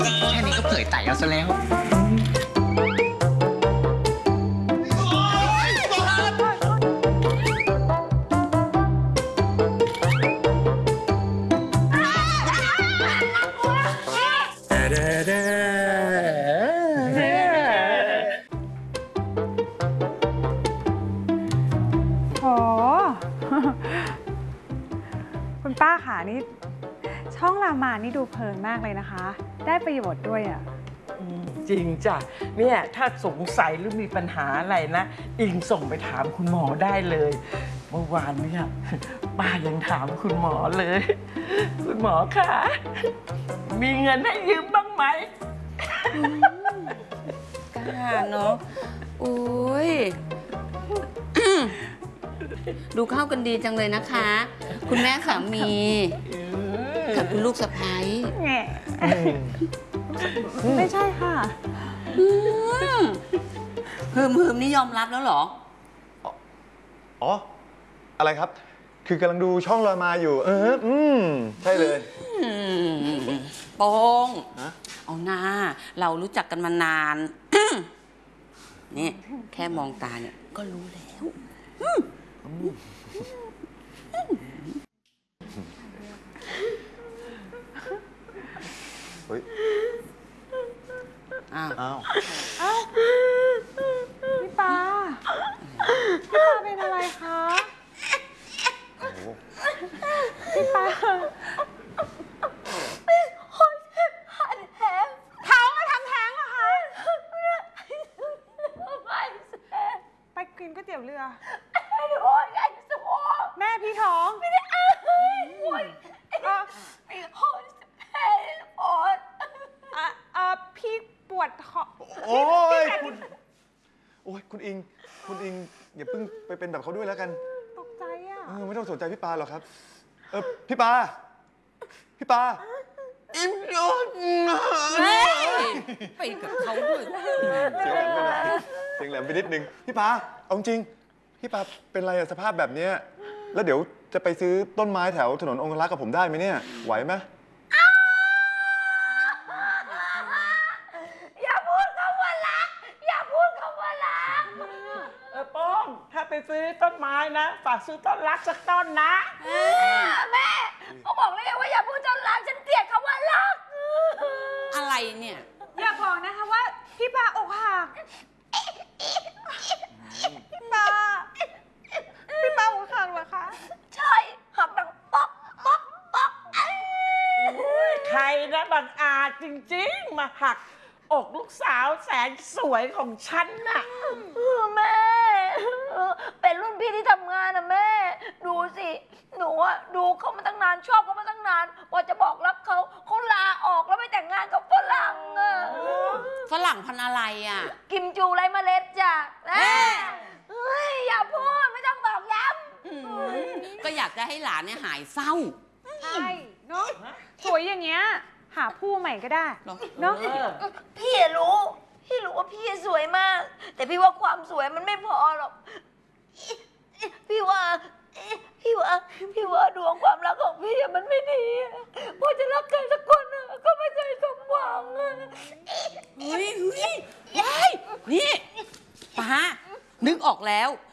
แค่นี้ก็เผยไต่เอาซะแล้วโห คุณป้าค่ะนี่ช่องรามานี่ดูเพลินมากเลยนะคะ ได้ประโยชน์ด้วยอ่ะจริงจ้ะเนี่ยถ้าสงสัยหรือมีปัญหาอะไรนะอิงส่งไปถามคุณหมอได้เลยเมื่อวานเนี่ยป้ายังถามคุณหมอเลย คุณหมอคะมีเงินให้ยืมบ้างไหมกล้าเนาะโอ้ย ดูเข้ากันดีจังเลยนะคะ คุณแม่สามีกับคุณลูกสะใภ้แง่ไม่ใช่ค่ะเฮิมนี่ยอมรับแล้วเหรออ๋อ อะไรครับ คือกำลังดูช่องลอยมาอยู่ ใช่เลยโป้งฮะเอาหน้า เรารู้จักกันมานาน นี่แค่มองตาเนี่ยก็รู้แล้วเฮ้ยอ้าวอ้าวพี่ปาเป็นอะไรคะโอ้โหพี่ปาท้องมาทำแท้งเหรอคะไปกินก๋วยเตี๋ยวเรือแม่พี่ท้องไม่ได้พี่ปวดท้องโอ้ยคุณโอ้ยคุณอิง อย่าเพิ่งไปเป็นแบบเขาด้วยแล้วกันตกใจอ่ะไม่ต้องสนใจพี่ปาหรอกครับ พี่ปาอิงโดนไปกับเขาด้วยเสียงแหลมไปนิดนึง พี่ปาเอาจริง พี่ปาเป็นไรอะสภาพแบบเนี้ยแล้วเดี๋ยวจะไปซื้อต้นไม้แถวถนนองครักษ์กับผมได้ไหมเนี่ย ไหวไหมโป้งถ้าไปซื้อต้นไม้นะฝากซื้อต้นรักสักต้นนะแม่เขาบอกเลยว่าอย่าพูดจนรักฉันเกลียดคำว่ารักอะไรเนี่ยอย่าบอกนะคะว่าพี่ปาอกหักพี่ปาอกหักเหรอคะใช่หักดังป๊อกป๊อกป๊อกใครนะบังอาจจริงๆ มาหักอกลูกสาวแสนสวยของฉันน่ะแม่เป็นรุ่นพี่ที่ทำงานนะแม่ ดูสิหนูอะดูเขามาตั้งนานชอบเขามาตั้งนานว่าจะบอกรักเขาลาออกแล้วไปแต่งงานกับฝรั่งอะฝรั่งพันธุ์อะไรอ่ะกิมจูไรเมล็ดจ้ะแม่เฮ้ยอย่าพูดไม่ต้องบอกย้ำก็อยากจะให้หลานเนี่ยหายเศร้าใช่เนาะสวยอย่างเงี้ยหาผู้ใหม่ก็ได้เนอะเนาะพี่รู้ว่าพี่สวยมาก แต่พี่ว่าความสวยมันไม่พอหรอกพี่ว่าดวงความรักของพี่มันไม่ดีพอจะรักใครสักคนก็ไม่เคยสมหวังเฮ้ยนี่ป้านึกออกแล้ว